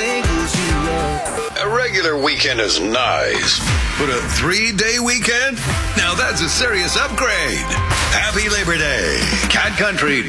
single zero. A regular weekend is nice, but a 3-day weekend? Now that's a serious upgrade. Happy Labor Day. Cat Country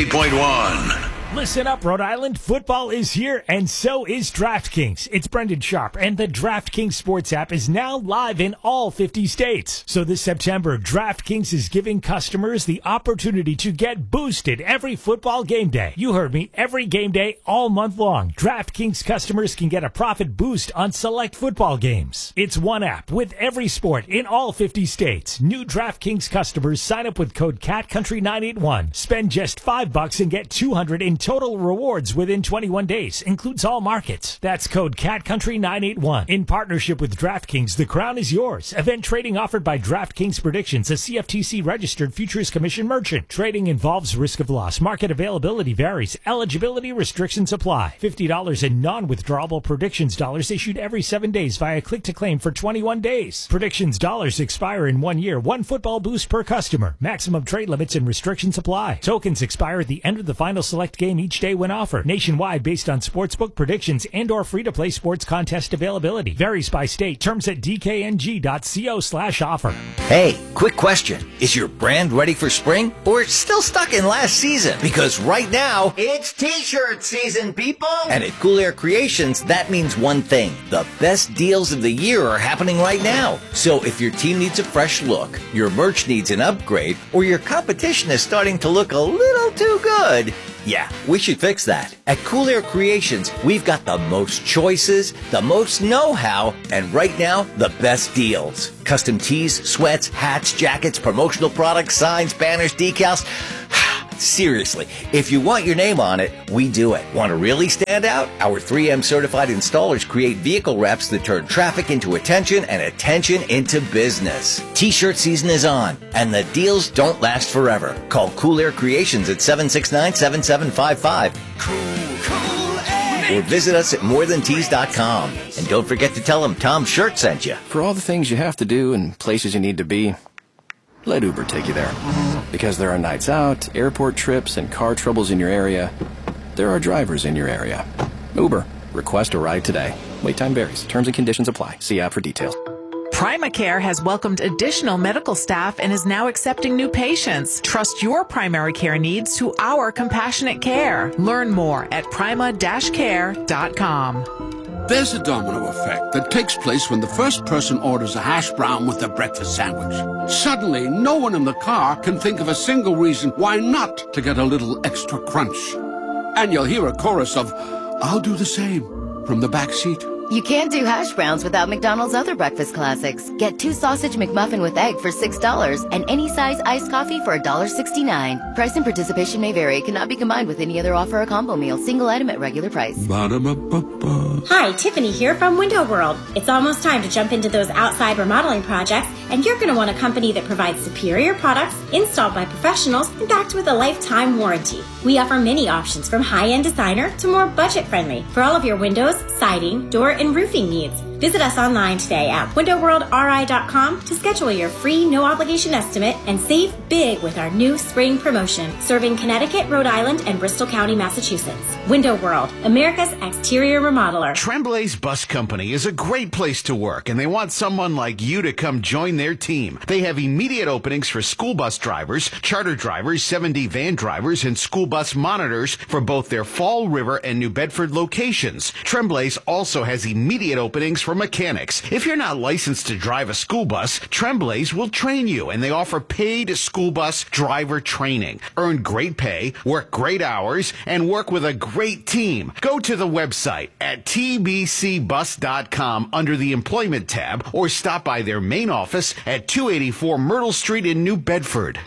98.1. Listen up, Rhode Island. Football is here, and so is DraftKings. It's Brendan Sharp, and the DraftKings Sports app is now live in all 50 states. So this September, DraftKings is giving customers the opportunity to get boosted every football game day. You heard me, every game day, all month long. DraftKings customers can get a profit boost on select football games. It's one app with every sport in all 50 states. New DraftKings customers sign up with code CATCountry981. Spend just $5 and get $200 in total rewards within 21 days. Includes all markets. That's code CATCountry981. In partnership with DraftKings, the crown is yours. Event trading offered by DraftKings Predictions, a CFTC registered futures commission merchant. Trading involves risk of loss. Market availability varies. Eligibility restrictions apply. $50 in non-withdrawable predictions dollars issued every 7 days via click to claim for 21 days. Predictions dollars expire in 1 year. One football boost per customer. Maximum trade limits and restrictions apply. Tokens expire at the end of the final select game each day when offered. Nationwide based on sportsbook predictions and or free-to-play sports contest availability. Varies by state. Terms at dkng.co/offer. Hey, quick question. Is your brand ready for spring or still stuck in last season? Because right now, it's t-shirt season, people! And at Cool Air Creations, that means one thing. The best deals of the year are happening right now. So if your team needs a fresh look, your merch needs an upgrade, or your competition is starting to look a little too good, yeah, we should fix that. At Cool Air Creations, we've got the most choices, the most know-how, and right now, the best deals. Custom tees, sweats, hats, jackets, promotional products, signs, banners, decals. Seriously, if you want your name on it, we do it. Want to really stand out? Our 3M certified installers create vehicle wraps that turn traffic into attention and attention into business. T-shirt season is on, and the deals don't last forever. Call Cool Air Creations at 769-7755. Or visit us at morethantees.com. And don't forget to tell them Tom Shirt sent you. For all the things you have to do and places you need to be, let Uber take you there. Because there are nights out, airport trips, and car troubles in your area, there are drivers in your area. Uber. Request a ride today. Wait time varies. Terms and conditions apply. See app for details. Primacare has welcomed additional medical staff and is now accepting new patients. Trust your primary care needs to our compassionate care. Learn more at prima-care.com. There's a domino effect that takes place when the first person orders a hash brown with their breakfast sandwich. Suddenly, no one in the car can think of a single reason why not to get a little extra crunch. And you'll hear a chorus of, "I'll do the same," from the back seat. You can't do hash browns without McDonald's other breakfast classics. Get 2 sausage McMuffin with egg for $6 and any size iced coffee for $1.69. Price and participation may vary. Cannot be combined with any other offer or combo meal. Single item at regular price. Ba-da-ba-ba-ba. Hi, Tiffany here from Window World. It's almost time to jump into those outside remodeling projects, and you're going to want a company that provides superior products, installed by professionals, and backed with a lifetime warranty. We offer many options from high-end designer to more budget-friendly for all of your windows, siding, door, and roofing needs. Visit us online today at windowworldri.com to schedule your free no-obligation estimate and save big with our new spring promotion, serving Connecticut, Rhode Island, and Bristol County, Massachusetts. Window World, America's exterior remodeler. Tremblay's Bus Company is a great place to work, and they want someone like you to come join their team. They have immediate openings for school bus drivers, charter drivers, 7D van drivers, and school bus monitors for both their Fall River and New Bedford locations. Tremblay's also has immediate openings for mechanics. If you're not licensed to drive a school bus, Tremblay's will train you, and they offer paid school bus driver training. Earn great pay, work great hours, and work with a great team. Go to the website at tbcbus.com under the Employment tab, or stop by their main office at 284 Myrtle Street in New Bedford.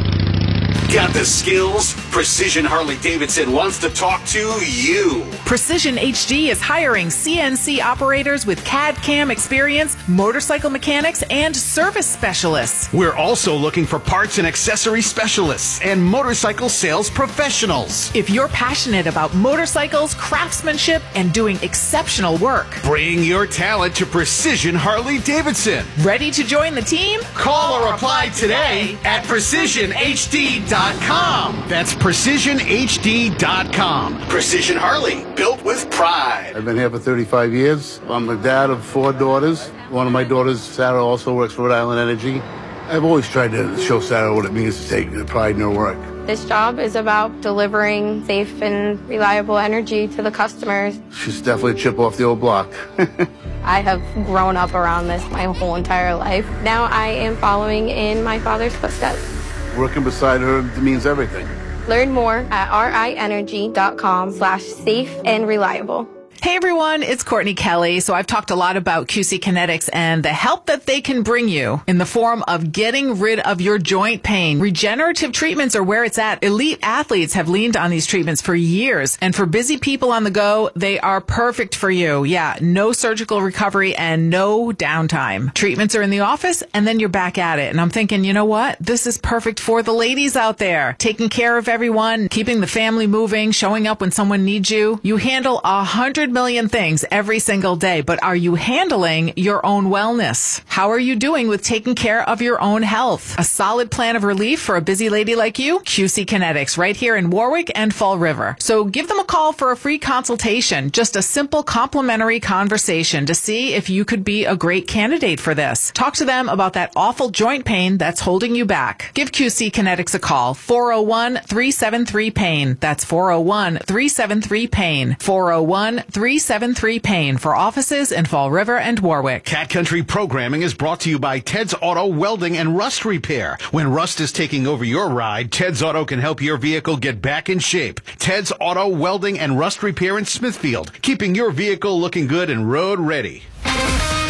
Got the skills? Precision Harley-Davidson wants to talk to you. Precision HD is hiring CNC operators with CAD/CAM experience, motorcycle mechanics, and service specialists. We're also looking for parts and accessory specialists and motorcycle sales professionals. If you're passionate about motorcycles, craftsmanship, and doing exceptional work, bring your talent to Precision Harley-Davidson. Ready to join the team? Call or apply today at precisionhd.com. PrecisionHD.com. That's PrecisionHD.com. Precision Harley, built with pride. I've been here for 35 years. I'm the dad of 4 daughters. One of my daughters, Sarah, also works for Rhode Island Energy. I've always tried to show Sarah what it means to take pride in her work. This job is about delivering safe and reliable energy to the customers. She's definitely a chip off the old block. I have grown up around this my whole entire life. Now I am following in my father's footsteps. Working beside her means everything. Learn more at rienergy.com/safe and reliable. Hey everyone, it's Courtney Kelly. So I've talked a lot about QC Kinetics and the help that they can bring you in the form of getting rid of your joint pain. Regenerative treatments are where it's at. Elite athletes have leaned on these treatments for years. And for busy people on the go, they are perfect for you. Yeah, no surgical recovery and no downtime. Treatments are in the office and then you're back at it. And I'm thinking, you know what? This is perfect for the ladies out there. Taking care of everyone, keeping the family moving, showing up when someone needs you. You handle 100 million things every single day, but are you handling your own wellness? How are you doing with taking care of your own health? A solid plan of relief for a busy lady like you? QC Kinetics, right here in Warwick and Fall River. So give them a call for a free consultation, just a simple complimentary conversation to see if you could be a great candidate for this. Talk to them about that awful joint pain that's holding you back. Give QC Kinetics a call, 401-373-PAIN. That's 401-373-PAIN. 401-373-PAIN for offices in Fall River and Warwick. Cat Country programming is brought to you by Ted's Auto Welding and Rust Repair. When rust is taking over your ride, Ted's Auto can help your vehicle get back in shape. Ted's Auto Welding and Rust Repair in Smithfield, keeping your vehicle looking good and road ready.